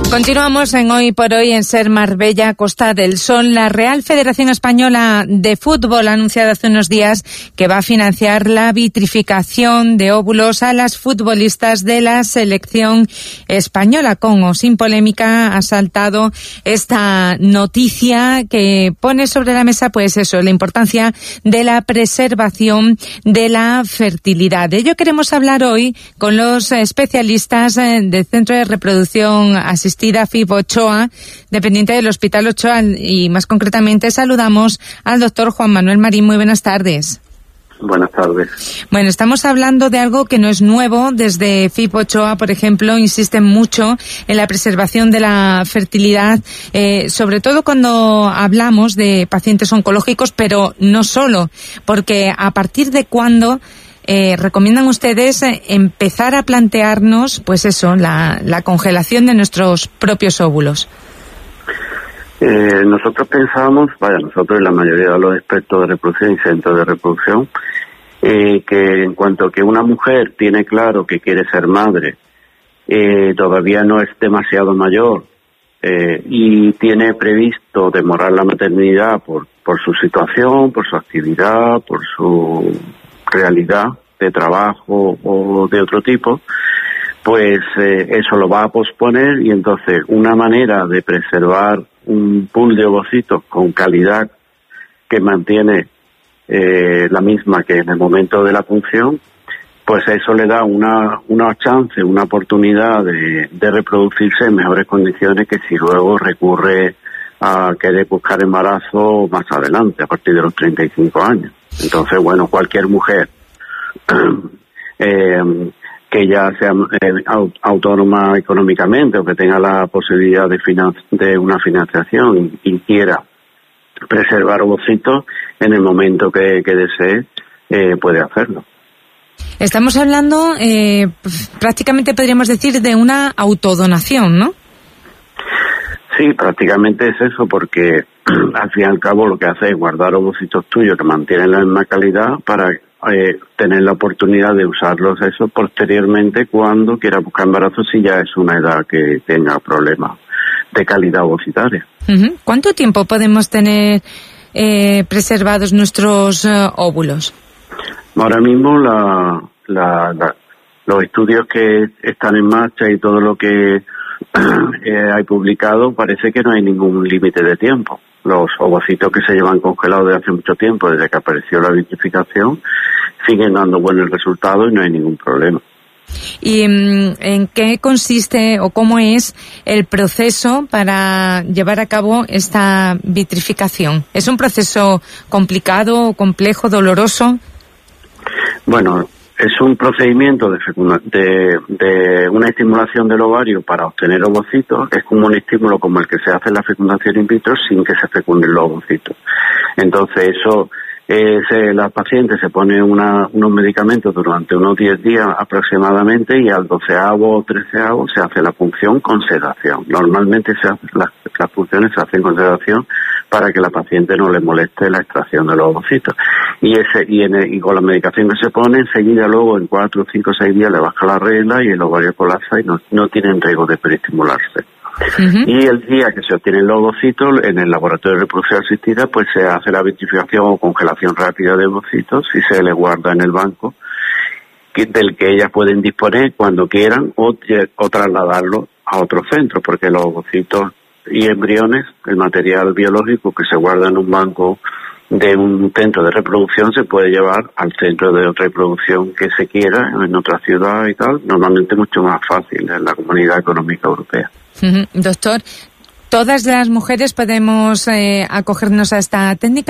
Continuamos en Hoy por Hoy en Ser Marbella, Costa del Sol. La Real Federación Española de Fútbol ha anunciado hace unos días que va a financiar la vitrificación de óvulos a las futbolistas de la selección española. Con o sin polémica ha saltado esta noticia que pone sobre la mesa, pues eso, la importancia de la preservación de la fertilidad. De ello queremos hablar hoy con los especialistas del Centro de Reproducción Asistida FIP Ochoa, dependiente del Hospital Ochoa, y más concretamente saludamos al doctor Juan Manuel Marín. Muy buenas tardes. Buenas tardes. Bueno, estamos hablando de algo que no es nuevo. Desde FIP Ochoa, por ejemplo, insisten mucho en la preservación de la fertilidad, sobre todo cuando hablamos de pacientes oncológicos, pero no solo, porque a partir de cuándo recomiendan ustedes empezar a plantearnos, pues eso, la congelación de nuestros propios óvulos. Nosotros pensamos, nosotros y la mayoría de los expertos de reproducción y centros de reproducción, que en cuanto que una mujer tiene claro que quiere ser madre, todavía no es demasiado mayor, y tiene previsto demorar la maternidad por su situación, por su actividad, por su realidad de trabajo o de otro tipo, pues eso lo va a posponer, y entonces una manera de preservar un pool de ovocitos con calidad que mantiene la misma que en el momento de la punción, pues eso le da una chance, una oportunidad de reproducirse en mejores condiciones que si luego recurre a querer buscar embarazo más adelante, a partir de los 35 años. Entonces, bueno, cualquier mujer que ya sea autónoma económicamente o que tenga la posibilidad de una financiación y quiera preservar ovocitos en el momento que desee, puede hacerlo. Estamos hablando, prácticamente podríamos decir, de una autodonación, ¿no? Sí, prácticamente es eso, porque al fin y al cabo lo que hace es guardar ovocitos tuyos que mantienen la misma calidad para tener la oportunidad de usarlos eso posteriormente cuando quiera buscar embarazo, si ya es una edad que tenga problemas de calidad ovocitaria. Uh-huh. ¿Cuánto tiempo podemos tener preservados nuestros óvulos? Ahora mismo los estudios que están en marcha y todo lo que hay publicado, parece que no hay ningún límite de tiempo. Los ovocitos que se llevan congelados desde hace mucho tiempo, desde que apareció la vitrificación, siguen dando buenos resultados y no hay ningún problema. ¿Y en qué consiste o cómo es el proceso para llevar a cabo esta vitrificación? ¿Es un proceso complicado, complejo, doloroso? Bueno, es un procedimiento de una estimulación del ovario para obtener ovocitos. Es como un estímulo como el que se hace en la fecundación in vitro sin que se fecunden los ovocitos. Entonces eso, la paciente se pone unos medicamentos durante unos 10 días aproximadamente, y al 12º o 13º se hace la punción con sedación. Normalmente las punciones se hacen con sedación para que la paciente no le moleste la extracción de los ovocitos. Y con la medicación que se pone, enseguida luego en 4, 5, 6 días le baja la regla y el ovario colapsa y no tienen riesgo de periestimularse. Uh-huh. Y el día que se obtienen los ovocitos, en el laboratorio de reproducción asistida, pues se hace la vitrificación o congelación rápida de ovocitos y se les guarda en el banco del que ellas pueden disponer cuando quieran o trasladarlo a otro centro, porque los ovocitos y embriones, el material biológico que se guarda en un banco de un centro de reproducción, se puede llevar al centro de reproducción que se quiera en otra ciudad y tal, normalmente mucho más fácil en la Comunidad Económica Europea. Doctor, ¿todas las mujeres podemos acogernos a esta técnica?